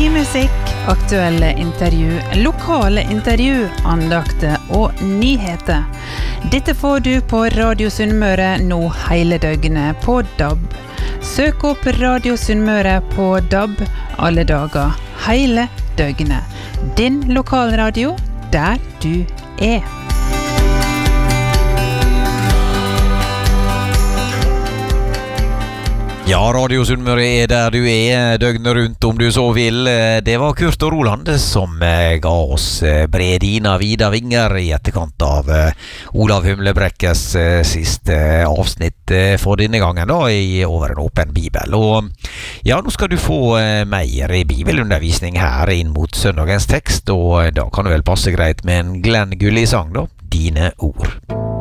Ny musikk, aktuelle intervju, lokale intervju, andakter og nyheter. Dette får du på Radio Sunnmøre nå hele døgnet på DAB. Søk opp Radio Sunnmøre på DAB alle dager, hele døgnet. Din lokalradio, der du er. Ja, Radio Sunnmøre er der du er, døgnet rundt om du så vil. Det var Kurt og Roland som ga oss Bredina Vida Vinger i etterkant av Olav Humlebrekkes siste avsnitt for denne gangen da, i Over en åpen bibel. Og ja, nå skal du få mer bibelundervisning her inn mot søndagens tekst, og da kan det vel passe greit med en Glenn Gulli-sang da, Dine ord.